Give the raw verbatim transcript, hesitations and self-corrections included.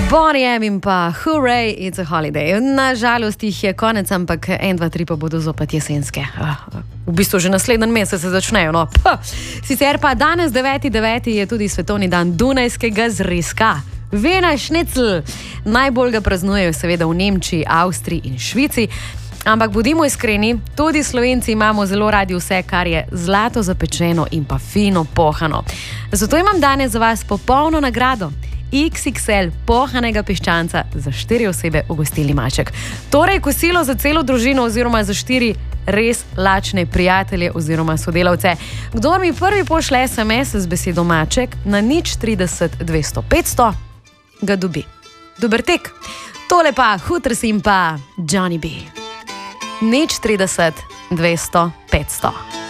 Bonnie M in pa Hooray, it's a holiday. Nažalost jih je konec, ampak en, dva, tri pa bodo zopet jesenske. V bistvu že naslednji mesec se začnejo. No. Sicer pa danes deveti deveti je tudi svetovni dan dunajskega zrezka. Vena šnicl. Najbolj ga praznujejo seveda v Nemčiji, Avstriji in Švici. Ampak bodimo iskreni, tudi Slovenci imamo zelo radi vse, kar je zlato zapečeno in pa fino pohano. Zato imam danes za vas popolno nagrado. iks iks el pohanega piščanca za štiri osebe v gostilni Maček. Torej kosilo za celo družino oziroma za štiri res lačne prijatelje oziroma sodelavce. Kdor mi prvi pošle es em es z besedo Maček na nič trideset dvesto petsto, ga dobi. Dober tek. Tole pa Hooters in pa Johnny B. nič trideset dvesto petsto.